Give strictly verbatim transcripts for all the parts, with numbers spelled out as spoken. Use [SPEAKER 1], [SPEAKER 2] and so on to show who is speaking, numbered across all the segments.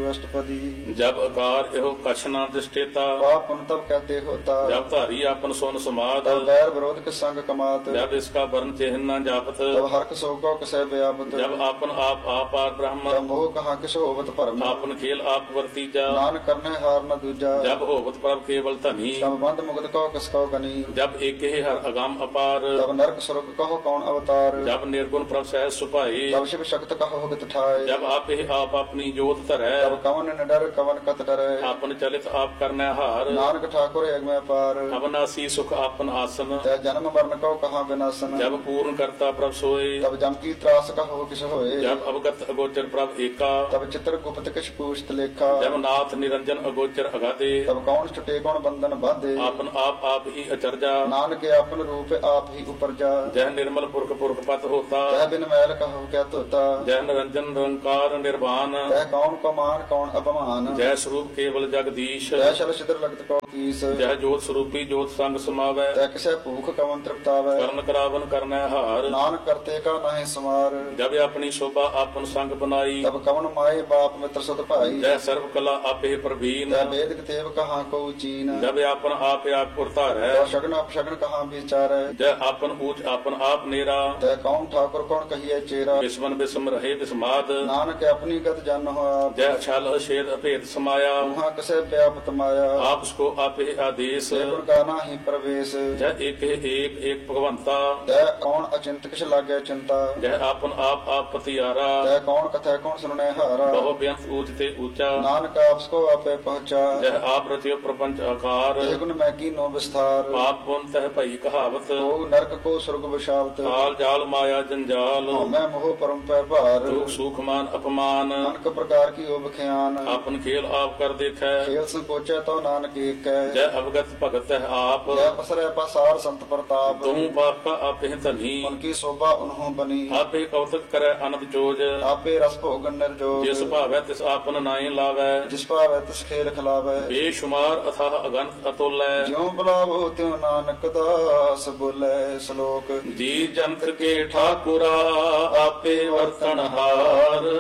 [SPEAKER 1] अष्टपदी।
[SPEAKER 2] जब अकार एहो कछ न दृष्टेता,
[SPEAKER 1] पाप पुण्य तब कहते होता।
[SPEAKER 2] जब धारी आपन सोन समात,
[SPEAKER 1] तब बैर विरोध के संग कमात।
[SPEAKER 2] जब इसका वर्ण चिन्ह न जापत,
[SPEAKER 1] तब हर्क शोको कसै व्यापत।
[SPEAKER 2] जब आपन आप आपार ब्रह्म,
[SPEAKER 1] तब मोह कहाँ किस होवत भरम।
[SPEAKER 2] आपन खेल आप वर्तीजा,
[SPEAKER 1] नान करने हार न दूजा।
[SPEAKER 2] जब होवत प्रभ केवल धनी,
[SPEAKER 1] तब बंद मुगत कहो किसको गनी।
[SPEAKER 2] जब एक ही हर अगाम अपार,
[SPEAKER 1] तब नरक स्वर्ग कहो कौन अवतार।
[SPEAKER 2] जब निर्गुण प्रभ सहज सुपाई,
[SPEAKER 1] तब शिव शक्त कहो गत ठाय।
[SPEAKER 2] जब आप ही आप अपनी जोत धरै,
[SPEAKER 1] तब कवन न डर कवन कत डरै।
[SPEAKER 2] आपन चलित आप करने हार,
[SPEAKER 1] नानक ठाकुर एक में पार।
[SPEAKER 2] अवनासी सुख आपन आसन,
[SPEAKER 1] तै जन्म मरण कहो कहाँ विनाशन।
[SPEAKER 2] जब पूर्ण करता प्रभ सोए,
[SPEAKER 1] तब जम की त्रास कहो किस होए।
[SPEAKER 2] जब अवगत अगोचर प्रभ एका,
[SPEAKER 1] तब चित्र गुप्त किस पूछत लेखा।
[SPEAKER 2] जब नाथ निरंजन अगोचर अगाधे,
[SPEAKER 1] तब कौन छुटे कौन बंधन बाधे।
[SPEAKER 2] आपन आप आप ही अचरजा,
[SPEAKER 1] नानक अपन रूप आप ही उपरजा।
[SPEAKER 2] जह निर्मल पुरख पुरख पत होता,
[SPEAKER 1] तह बिन मैल कहो क्या तोता।
[SPEAKER 2] जय निरंजन निरंकार निर्वाण,
[SPEAKER 1] तह कौन को मान कौन अपमान।
[SPEAKER 2] जय स्वरूप केवल जगदीश,
[SPEAKER 1] तह शल छिद्र लगत को कीस।
[SPEAKER 2] जय जोत स्वरूपी जोत संग समावै,
[SPEAKER 1] तह किसे भूख कवन तृप्तावै।
[SPEAKER 2] करण करावन करनै हार,
[SPEAKER 1] नानक करते का नहीं समार।
[SPEAKER 2] जब अपनी शोभा आपन संग बनाई,
[SPEAKER 1] तब कवन माए बाप मित्र सुत भाई।
[SPEAKER 2] जय सर्व कला आपे प्रवीण,
[SPEAKER 1] तह वेद कितेब कहाँ को चीन।
[SPEAKER 2] जब आपन आप आप पुरतार है,
[SPEAKER 1] तह शगन अपशगन कहाँ विचार।
[SPEAKER 2] जय आपन ऊंच आपन आप नेरा,
[SPEAKER 1] तह कौन ठाकुर कौन कहिए चेरा।
[SPEAKER 2] विस्मन विस्म रहे विस्माद,
[SPEAKER 1] नानक अपनी गत जन हो आप।
[SPEAKER 2] जय छल अछेद अभेद समाया,
[SPEAKER 1] वहाँ कसे व्यापत माया।
[SPEAKER 2] आप उसको आपे आदेश,
[SPEAKER 1] गुण का नाही प्रवेश।
[SPEAKER 2] जय एक है एक एक भगवंता,
[SPEAKER 1] तह कौन अचिंत किस लागे चिंता।
[SPEAKER 2] जय आपन आप आप पतियारा,
[SPEAKER 1] तह कौन कथा कौन सुनने हारा।
[SPEAKER 2] बहु व्यंत ऊंच ते ऊंचा,
[SPEAKER 1] नानक आपको आपे पहुँचा।
[SPEAKER 2] जय आप रचयो प्रपंच आकार,
[SPEAKER 1] ते गुण मैं की नो विस्तार।
[SPEAKER 2] आप पुन तह भई कहावत,
[SPEAKER 1] ओ नरक को स्वर्ग विशावत।
[SPEAKER 2] काल जाल माया जंजाल,
[SPEAKER 1] मैं मोह परम पै भार।
[SPEAKER 2] दुख सुख मान अपमान,
[SPEAKER 1] अनक प्रकार की ओब ख्यान।
[SPEAKER 2] आपन खेल आप कर देखै,
[SPEAKER 1] खेल संकोचे तो नानक एक है।
[SPEAKER 2] जय अवगत भगत है आप,
[SPEAKER 1] जय पसरे पसार संत प्रताप।
[SPEAKER 2] तुम पाप का आप ही धनी,
[SPEAKER 1] उनकी शोभा उन्हों बनी।
[SPEAKER 2] आप ही कौतक करे अनब जोज,
[SPEAKER 1] आपे रस भोगन निर्जोग।
[SPEAKER 2] जिस भावै तिस आपन नाई लावै,
[SPEAKER 1] जिस पावै तिस खेल खिलावै।
[SPEAKER 2] बेशुमार अथाह अगंत अतुलै,
[SPEAKER 1] ज्यों बुलावो त्यों नानक दास बोले श्लोक।
[SPEAKER 2] जी जंत के ठाकुरा आपे वर्तन हार,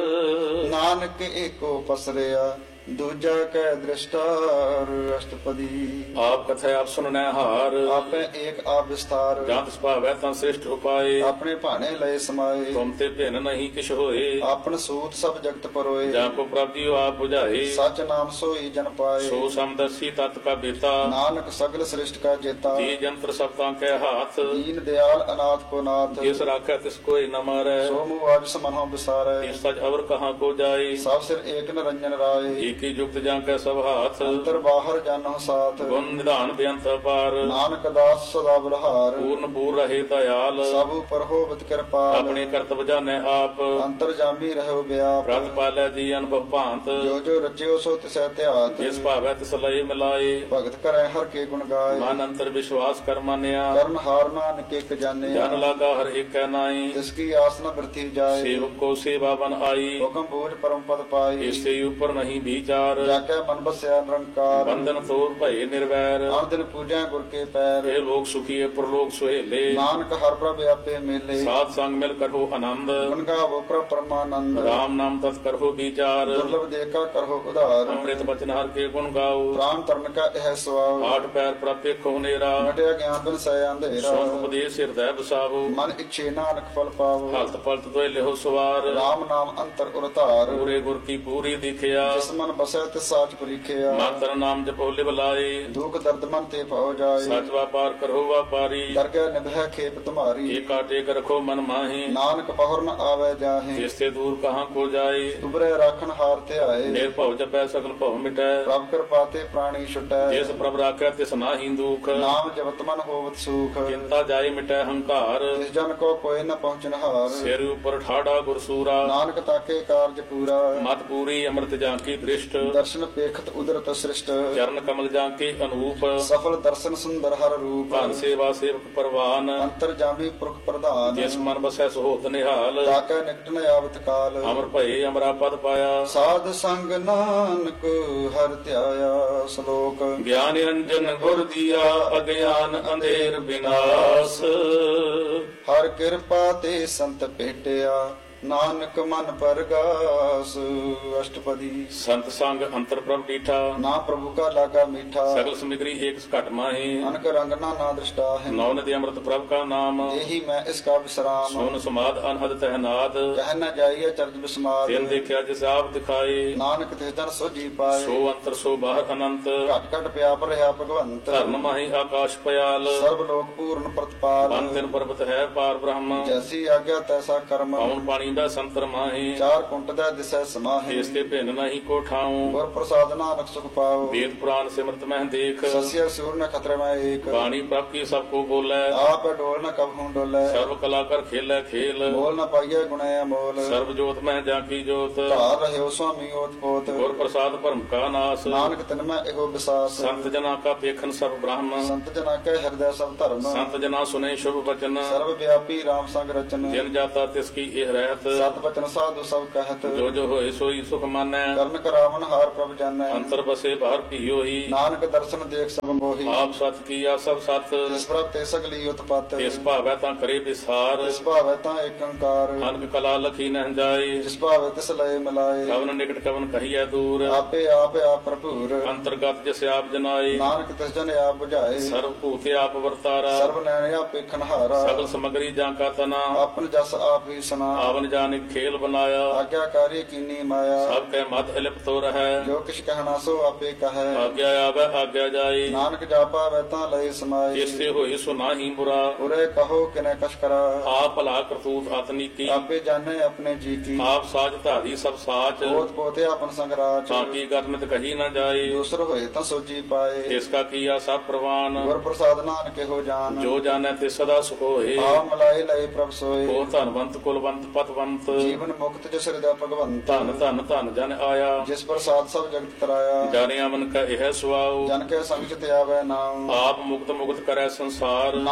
[SPEAKER 1] नानक एको पसरिया दूजा कै दृष्टार। अष्टपदी।
[SPEAKER 2] आप कथे आप सुनने हार,
[SPEAKER 1] आपे एक आप विस्तार।
[SPEAKER 2] जात भावै तं श्रेष्ठ उपाय,
[SPEAKER 1] अपने भाने लय समाये।
[SPEAKER 2] तुम ते भिन नहीं किछ होए,
[SPEAKER 1] आपन सूत सब जगत परोए।
[SPEAKER 2] जाको प्रभु जीव आप बुझाए,
[SPEAKER 1] सच नाम सोई जन पाए।
[SPEAKER 2] सो समदर्शी तत् का बेता,
[SPEAKER 1] नानक सगल श्रेष्ठ का जेता।
[SPEAKER 2] जी जंत्र सबका के हाथ,
[SPEAKER 1] दीन दयाल अनाथ को नाथ।
[SPEAKER 2] जिस राखै तिस कोई न मारै,
[SPEAKER 1] सो मुँह आज समनो बिसारे।
[SPEAKER 2] इस सच अवर कहाँ को जाए,
[SPEAKER 1] सब सिर एक निरंजन राय।
[SPEAKER 2] एक ही युक्त जांकै सब हाथ,
[SPEAKER 1] अंतर बाहर जानो साथ।
[SPEAKER 2] गुण निधान बेअंत अपार,
[SPEAKER 1] नानक दास सदा बलहार।
[SPEAKER 2] पूर्ण पूर रहे दयाल,
[SPEAKER 1] सब ऊपर होवत कृपाल।
[SPEAKER 2] अपने कर्तव्य जाने आप,
[SPEAKER 1] अंतर जामी रहो व्याप।
[SPEAKER 2] व्रत पालै जी अनुभव भांत,
[SPEAKER 1] जो जो रचियो सो तिसै त्यात।
[SPEAKER 2] जिस भावै तिस लय मिलाए,
[SPEAKER 1] भगत करे हर के गुण गाय।
[SPEAKER 2] मन अंतर विश्वास कर मानिया,
[SPEAKER 1] कर्ण हार नानक एक जाने।
[SPEAKER 2] जन लागा हर एक नाई,
[SPEAKER 1] जिसकी आस न वृथी जाए।
[SPEAKER 2] सेवक को सेवा बन आई,
[SPEAKER 1] हुक्म बूझ परम पद पाई।
[SPEAKER 2] इससे ऊपर नहीं विचार,
[SPEAKER 1] जाके मन बसया निरंकार।
[SPEAKER 2] बंधन तोड़ भय निर्वैर,
[SPEAKER 1] हर दिन पूजा गुर के पैर।
[SPEAKER 2] हे लोग सुखी प्रलोक सुहेले,
[SPEAKER 1] नानक हर प्रभ आपे मेले।
[SPEAKER 2] साथ संग मिल करहो आनंद,
[SPEAKER 1] गुण गावो प्रभ परमानंद।
[SPEAKER 2] राम नाम तत् करहो विचार,
[SPEAKER 1] दुर्लभ देखा करहो उधार।
[SPEAKER 2] अमृत बचन हर के गुण गाओ,
[SPEAKER 1] प्राण तरण का यह स्वभाव।
[SPEAKER 2] आठ पैर प्रभु खोनेरा,
[SPEAKER 1] घटया ज्ञान बिन सय अंधेरा।
[SPEAKER 2] सोन उपदेश हृदय बसावो,
[SPEAKER 1] मन इच्छे नानक फल पावो।
[SPEAKER 2] हलत पलत दोय लेहो सवार,
[SPEAKER 1] राम नाम अंतर उरतार।
[SPEAKER 2] पूरे गुर की पूरी दिखिया,
[SPEAKER 1] जिस मन बसै तिस साच परीखिया।
[SPEAKER 2] मातर नाम जपो लिव लाए,
[SPEAKER 1] दुख दर्द मन ते भव जाए।
[SPEAKER 2] सच व्यापार करहो व्यापारी,
[SPEAKER 1] दरगह निभय खेप तुम्हारी।
[SPEAKER 2] एक काटे कर रखो मन माही,
[SPEAKER 1] नानक पहुर न आवे जाहे।
[SPEAKER 2] जिससे दूर कहाँ को जाए,
[SPEAKER 1] तुबरे राखन हार ते आए।
[SPEAKER 2] निर्भव जपै सकल भव मिटै,
[SPEAKER 1] प्रभ कृपा ते प्राणी छुटै।
[SPEAKER 2] जिस प्रभ राखै तिस नाहि दुख,
[SPEAKER 1] नाम जपत मन होवत सुख।
[SPEAKER 2] चिंता जाय मिटै हंकार,
[SPEAKER 1] जिस जन को कोई न पहुँचन हार।
[SPEAKER 2] सिर ऊपर ठाड़ा गुरसूरा,
[SPEAKER 1] नानक ताके कार्य पूरा।
[SPEAKER 2] मत पूरी अमृत जांकी दृष्ट,
[SPEAKER 1] दर्शन पेखत उदरत सृष्ट।
[SPEAKER 2] चरण कमल जांके अनूप,
[SPEAKER 1] सफल दर्शन सुंदर हर रूप।
[SPEAKER 2] धन सेवा सेवक परवान,
[SPEAKER 1] अंतर जामी पुरख प्रधान।
[SPEAKER 2] जिस मन बसै सुहोत निहाल,
[SPEAKER 1] ताके निकट न आवत काल।
[SPEAKER 2] अमर भये अमरा पद पाया,
[SPEAKER 1] साध संग नानक हर त्याया। श्लोक।
[SPEAKER 2] ज्ञान निरंजन गुर दिया, अज्ञान अंधेर विनाश,
[SPEAKER 1] हर कृपा ते संत भेटिया। ਨਾਨਕ ਮਨ ਪਰਗਾਸ। ਅਸ਼ਟਪਦੀ।
[SPEAKER 2] ਸੰਤ ਸੰਗ ਅੰਤਰ ਪ੍ਰਭ ਡੀਠਾ,
[SPEAKER 1] ਨਾ ਪ੍ਰਭੂ ਕਾ ਲਾਗਾ ਮੀਠਾ।
[SPEAKER 2] ਸਗਲ ਸਮਿਗਰੀ ਏਕ ਘਟ ਮਾਹੀ,
[SPEAKER 1] ਅਨਕ ਰੰਗ ਨਾ ਨਾ ਦ੍ਰਿਸ਼ਟਾ ਹੈ।
[SPEAKER 2] ਨੌ ਨਦੀ ਅੰਮ੍ਰਿਤ ਪ੍ਰਭ ਕਾ ਨਾਮ,
[SPEAKER 1] ਇਹੀ ਮੈਂ ਇਸ ਕਾ ਵਿਸਰਾਮ।
[SPEAKER 2] ਸੋਨ ਸਮਾਦ ਅਨਹਦ ਤਹਿਨਾਦ,
[SPEAKER 1] ਕਹਿ ਨਾ ਜਾਈਏ ਚਰਜ ਬਿਸਮਾਦ।
[SPEAKER 2] ਤਿਨ ਦੇਖਿਆ ਜਿਸ ਆਪ ਦਿਖਾਏ,
[SPEAKER 1] ਨਾਨਕ ਤਿਸ ਜਨ ਸੋਜੀ ਪਾਏ।
[SPEAKER 2] ਸੋ ਅੰਤਰ ਸੋ ਬਾਹਰ ਅਨੰਤ,
[SPEAKER 1] ਘਟ ਘਟ ਪਿਆ ਪਰ ਰਹਾ ਭਗਵੰਤ।
[SPEAKER 2] ਧਰਨ ਮਾਹੀ ਆਕਾਸ਼ ਪਯਾਲ,
[SPEAKER 1] ਸਰਬ ਲੋਕ ਪੂਰਨ ਪ੍ਰਤਪਾਲ।
[SPEAKER 2] ਬੰਦ ਦਿਨ ਪਰਬਤ ਹੈ ਪਾਰ ਬ੍ਰਹਮ,
[SPEAKER 1] ਜੈਸੀ ਆਗਿਆ ਤੈਸਾ ਕਰਮ।
[SPEAKER 2] ਪਉਣ ਪਾਣੀ ਦਾ ਸੰਤਰ ਮਾਹੀ,
[SPEAKER 1] ਚਾਰ ਕੁੰਟ ਦਾ ਦਿਸੈ ਸਮਾਹੀ।
[SPEAKER 2] ਇਸ ਤੇ ਭਿੰਨ ਨਹੀਂ ਕੋ ਠਾਉ,
[SPEAKER 1] ਗੁਰ ਪ੍ਰਸਾਦ ਨਾਨਕ ਸੁਖ ਪਾਓ।
[SPEAKER 2] ਵੇਦ ਪੁਰਾਨ ਸਿਮਰਤ ਮਹਿ ਦੇਖ,
[SPEAKER 1] ਸਸਿਆ ਸੂਰ ਨ ਖਤਰੇ ਮੈਂ ਏਕ।
[SPEAKER 2] ਬਾਣੀ ਪ੍ਰਭ ਕੀ ਸਭ ਕੋ ਬੋਲੇ,
[SPEAKER 1] ਆਪ ਡੋਲ ਨ ਕਬ ਹੂੰ ਡੋਲੇ।
[SPEAKER 2] ਸਰਬ ਕਲਾ ਕਰ ਖੇਲੇ ਖੇਲ,
[SPEAKER 1] ਬੋਲ ਨ ਪਾਈਏ ਗੁਣੇ ਅਮੋਲ।
[SPEAKER 2] ਸਰਬ ਜੋਤ ਮਹਿ ਜਾ ਕੀ ਜੋਤ,
[SPEAKER 1] ਧਾਰ ਰਹਿਓ ਸੁਆਮੀ ਓਤ ਪੋਤ।
[SPEAKER 2] ਗੁਰ ਪ੍ਰਸਾਦ ਭਰਮ ਕਾ ਨਾਸ,
[SPEAKER 1] ਨਾਨਕ ਤਿਨ ਮੈਂ ਇਹੋ ਵਿਸਾਸ।
[SPEAKER 2] ਸੰਤ ਜਨਾ ਕਾ ਪੇਖਨ ਸਭ ਬ੍ਰਹਮ,
[SPEAKER 1] ਸੰਤ ਜਨਾ ਕੈ ਹਿਰਦੈ ਸਭ ਧਰਮ।
[SPEAKER 2] ਸੰਤ ਜਨਾ ਸੁਨੇ ਸ਼ੁਭ ਬਚਨ,
[SPEAKER 1] ਸਰਬ ਵਿਆਪੀ ਰਾਮ ਸੰਗ ਰਚਨ।
[SPEAKER 2] ਜਿਨ ਜਾਤਾ ਤਿਸ ਕੀ ਇਹ ਰਹਿਤ,
[SPEAKER 1] ਸਤ ਬਚਨ ਸਾਧੂ ਸਭ ਕਹਿਤ।
[SPEAKER 2] ਜੋ ਜੋ ਹੋਏ ਸੋਈ ਸੁਖ ਮਾਨੈ,
[SPEAKER 1] ਕਰਨ ਕਰਾਵਨ ਹਾਰ ਪ੍ਰਭ ਜਾਣੈ।
[SPEAKER 2] ਅੰਤਰ ਬਸੇ ਬਾਹਰ ਕੀ ਹੋਈ,
[SPEAKER 1] ਨਾਨਕ ਦਰਸ਼ਨ ਦੇਖ ਸਭ ਮੋਹੀ।
[SPEAKER 2] ਆਪ ਸਤ ਕੀਆ ਸਭ ਸਤ,
[SPEAKER 1] ਜਿਸ ਪ੍ਰਭ ਤੇ ਸਗਲੀ ਉਤਪਤ।
[SPEAKER 2] ਇਸ ਭਾਵੈ ਤਾਂ ਕਰੇ ਵਿਸਾਰ,
[SPEAKER 1] ਜਿਸ ਭਾਵੈ ਤਾਂ ਏਕ ਓੰਕਾਰ।
[SPEAKER 2] ਅਨਕ ਕਲਾ ਲਖੀ ਨਹਿ ਜਾਏ,
[SPEAKER 1] ਜਿਸ ਭਾਵੈ ਤਿਸ ਲਏ ਮਿਲਾਏ।
[SPEAKER 2] ਕਵਨ ਨਿਕਟ ਕਵਨ ਕਹੀਐ ਦੂਰ,
[SPEAKER 1] ਆਪੇ ਆਪ ਆਪ ਭਰਪੂਰ।
[SPEAKER 2] ਅੰਤਰਗਤ ਜਿਸ ਆਪ ਜਨਾਏ,
[SPEAKER 1] ਨਾਨਕ ਤਿਸ ਜਨ ਆਪ ਬੁਝਾਏ।
[SPEAKER 2] ਸਰਬ ਭੂਤ ਆਪ ਵਰਤਾਰਾ,
[SPEAKER 1] ਸਰਬ ਨੈਣ ਆਪੇ ਖਨਹਾਰਾ।
[SPEAKER 2] ਸਗਲ ਸਮਗਰੀ ਜਾਂ ਕਾ ਤਨਾ,
[SPEAKER 1] ਆਪਨ ਜਸ ਆਪ ਹੀ ਸੁਨਾ।
[SPEAKER 2] ਆਵਨ ਜਾਨਿਕ ਖੇਲ ਬਨਾਇਆ,
[SPEAKER 1] ਆਗਿਆਕਾਰੀ ਕੀਨੀ ਮਾਇਆ।
[SPEAKER 2] ਸਭ ਕੈ ਮਦ ਇਲਿਪਤੋ ਰਹੈ,
[SPEAKER 1] ਜੋ ਕਿਛ ਕਹਿਣਾ ਸੋ ਆਪੇ ਕਹੈ।
[SPEAKER 2] ਆਗਿਆ ਆਵੈ ਆਗਿਆ ਜਾਏ,
[SPEAKER 1] ਨਾਨਕ ਜਾਪਾ ਵੈ ਤਾਂ ਲਏ ਸਮਾਏ।
[SPEAKER 2] ਜਿਸ ਤੇ ਹੋਏ ਸੋ ਨਾਹੀ ਬੁਰਾ,
[SPEAKER 1] ਉਰੇ ਕਹੋ ਕਿਨੈ ਕਛ ਕਰਾ।
[SPEAKER 2] ਆਪ ਭਲਾ ਕਰਤੂਤ ਅਤਨੀਕੀ,
[SPEAKER 1] ਆਪੇ ਜਾਣੇ ਆਪਣੇ ਜੀ ਕੀ।
[SPEAKER 2] ਆਪ ਸਾਜ ਧਾਰੀ ਸਭ ਸਾਚ,
[SPEAKER 1] ਪੋਤ ਪੋਤੇ ਆਪਨ ਸੰਗਰਾਚ।
[SPEAKER 2] ਤਾਂ ਕੀ ਕਰਨਿਤ ਕਹੀ ਨਾ ਜਾਏ,
[SPEAKER 1] ਦੂਸਰ ਹੋਏ ਤਾਂ ਸੋਜੀ ਪਾਏ।
[SPEAKER 2] ਇਸ ਕਾ ਕੀਆ ਸਭ ਪ੍ਰਵਾਨ,
[SPEAKER 1] ਗੁਰ ਪ੍ਰਸਾਦ ਨਾਨਕ ਇਹੋ ਜਾਨ।
[SPEAKER 2] ਜੋ ਜਾਣੈ ਤੇ ਸਦਾ ਸੁਖ ਹੋਏ,
[SPEAKER 1] ਆਪ ਮਲਾਏ ਲਏ ਪ੍ਰਭ ਸੋਏ।
[SPEAKER 2] ਉਹ ਧਨਵੰਤ ਕੁਲਵੰਤ ਪਤਵੰਤ,
[SPEAKER 1] ਜੀਵਨ ਮੁਕਤ ਜਿਸ ਹਿਰਦੈ ਭਗਵੰਤ।
[SPEAKER 2] ਧਨ ਧਨ ਧਨ ਜਨ ਆਇਆ,
[SPEAKER 1] ਜਿਸ ਪ੍ਰਸਾਦ ਸਭ ਜਗਤ ਤਰਾਇਆ।
[SPEAKER 2] ਜਾਣਿਆ ਮਨ ਕਾ ਇਹ ਸੁਆਉ,
[SPEAKER 1] ਜਨ ਕੇ ਸੰਗ ਚ ਤੇ ਆਵੈ ਨਾਮ।
[SPEAKER 2] ਆਪ ਮੁਕਤ ਮੁਕਤ ਕਰੈ ਸੰਸਾਰ।